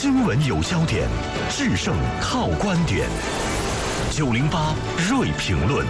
新闻有焦点，制胜靠观点。908锐评论。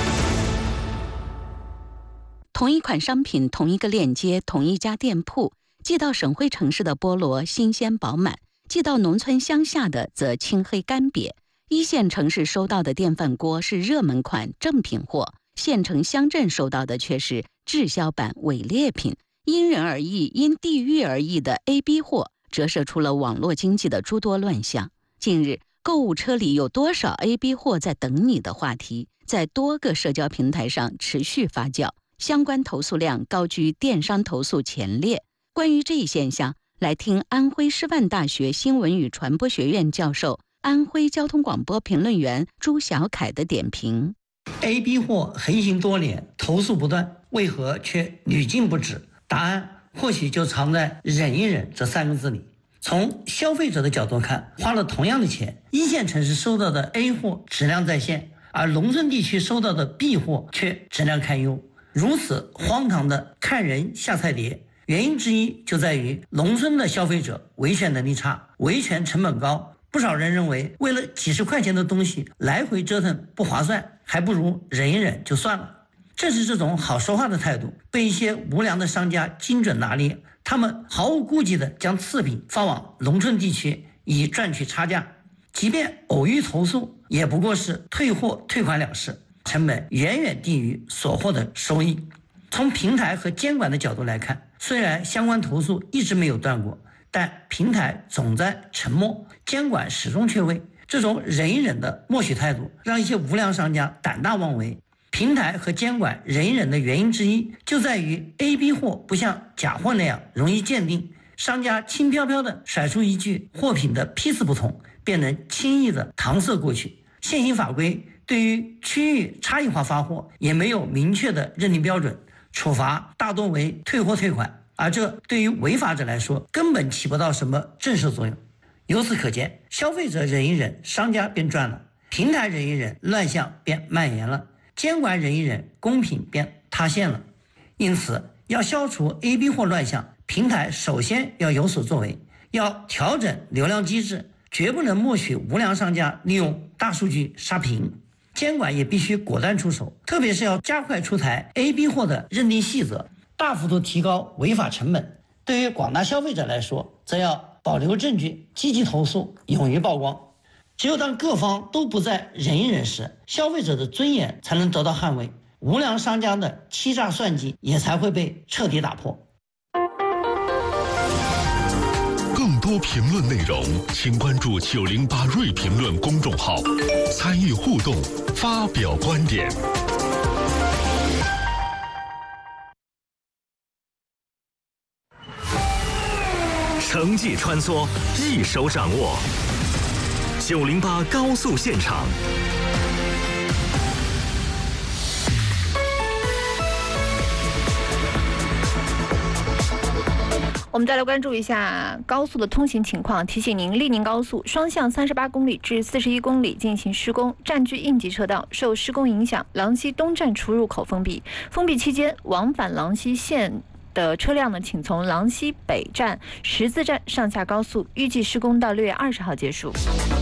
同一款商品，同一个链接，同一家店铺，寄到省会城市的菠萝新鲜饱满，寄到农村乡下的则青黑干瘪。一线城市收到的电饭锅是热门款正品货，县城乡镇收到的却是滞销版伪劣品。因人而异，因地域而异的 A、B 货，折射出了网络经济的诸多乱象。近日，购物车里有多少 A、B 货在等你的话题，在多个社交平台上持续发酵，相关投诉量高居电商投诉前列。关于这一现象，来听安徽师范大学新闻与传播学院教授、安徽交通广播评论员朱小凯的点评。 A、B 货横行多年，投诉不断，为何却屡禁不止？答案或许就藏在忍一忍这3个字里。从消费者的角度看，花了同样的钱，一线城市收到的 A 货质量在线，而农村地区收到的 B 货却质量堪忧。如此荒唐的看人下菜碟，原因之一就在于农村的消费者维权能力差，维权成本高。不少人认为，为了几十块钱的东西来回折腾不划算，还不如忍一忍就算了。正是这种好说话的态度，被一些无良的商家精准拿捏，他们毫无顾忌地将次品放往农村地区，以赚取差价。即便偶遇投诉，也不过是退货退款了事，成本远远低于所获的收益。从平台和监管的角度来看，虽然相关投诉一直没有断过，但平台总在沉默，监管始终缺位。这种忍一忍的默许态度，让一些无良商家胆大妄为。平台和监管忍一忍的原因之一，就在于 A、B 货不像假货那样容易鉴定，商家轻飘飘地甩出一句货品的批次不同，便能轻易地搪塞过去。现行法规对于区域差异化发货也没有明确的认定标准，处罚大多为退货退款，而这对于违法者来说根本起不到什么震慑作用。由此可见，消费者忍一忍，商家便赚了；平台忍一忍，乱象便蔓延了；监管忍一忍，公平便塌陷了。因此，要消除 A、B 货乱象，平台首先要有所作为，要调整流量机制，绝不能默许无良商家利用大数据杀屏。监管也必须果断出手，特别是要加快出台 A、B 货的认定细则，大幅度提高违法成本。对于广大消费者来说，则要保留证据，积极投诉，勇于曝光。只有当各方都不再忍一忍时，消费者的尊严才能得到捍卫，无良商家的欺诈算计也才会被彻底打破。 更多评论内容，请关注908锐评论公众号，参与互动，发表观点。城际穿梭，一手掌握。908高速现场。 我们再来关注一下高速的通行情况。提醒您，利宁高速双向38公里至41公里进行施工，占据应急车道。受施工影响，郎溪东站出入口封闭。封闭期间，往返郎溪线的车辆呢，请从郎溪北站、十字站上下高速，预计施工到6月20号结束。